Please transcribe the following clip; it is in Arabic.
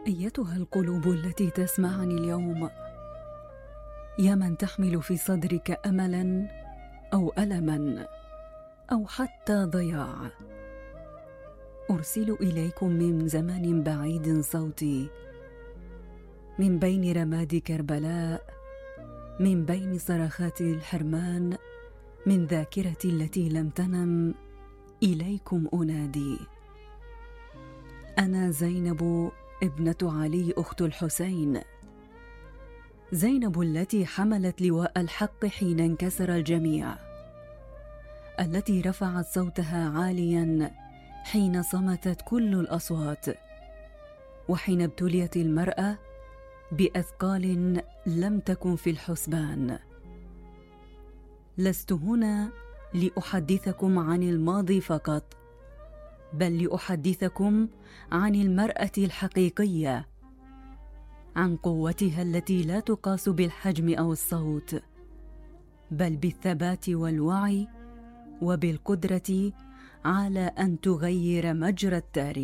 أيتها القلوب التي تسمعني اليوم، يا من تحمل في صدرك أملا أو ألما أو حتى ضياع، أرسل إليكم من زمان بعيد صوتي، من بين رماد كربلاء، من بين صرخات الحرمان، من ذاكرتي التي لم تنم، إليكم أنادي. أنا زينب ابنة علي أخت الحسين، زينب التي حملت لواء الحق حين انكسر الجميع، التي رفعت صوتها عاليا حين صمتت كل الأصوات، وحين ابتليت المرأة بأثقال لم تكن في الحسبان. لست هنا لأحدثكم عن الماضي فقط، بل لأحدثكم عن المرأة الحقيقية، عن قوتها التي لا تقاس بالحجم أو الصوت، بل بالثبات والوعي وبالقدرة على أن تغير مجرى التاريخ.